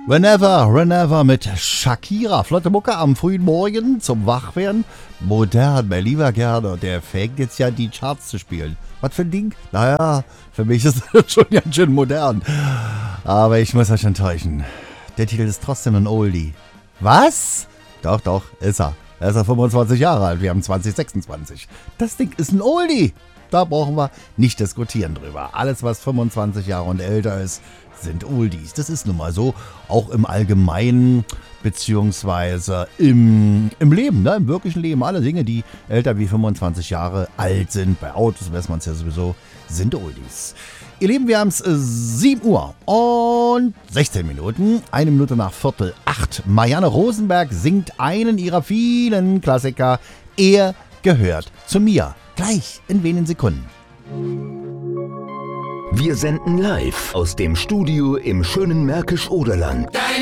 Whenever mit Shakira. Flotte Mucke am frühen Morgen zum Wachwerden. Modern, mein lieber Gerner. Der fängt jetzt ja die Charts zu spielen. Was für ein Ding? Naja, für mich ist das schon ganz schön modern. Aber ich muss euch enttäuschen. Der Titel ist trotzdem ein Oldie. Was? Doch, ist er. Er ist ja 25 Jahre alt. Wir haben 2026. Das Ding ist ein Oldie. Da brauchen wir nicht diskutieren drüber. Alles, was 25 Jahre und älter ist, sind Oldies. Das ist nun mal so, auch im Allgemeinen, beziehungsweise im Leben, ne? Im wirklichen Leben. Alle Dinge, die älter wie 25 Jahre alt sind, bei Autos weiß man es ja sowieso, sind Oldies. Ihr Lieben, wir haben es 7 Uhr und 16 Minuten, 1 Minute nach 7:45. Marianne Rosenberg singt einen ihrer vielen Klassiker. Er gehört zu mir. Gleich in wenigen Sekunden. Wir senden live aus dem Studio im schönen Märkisch-Oderland.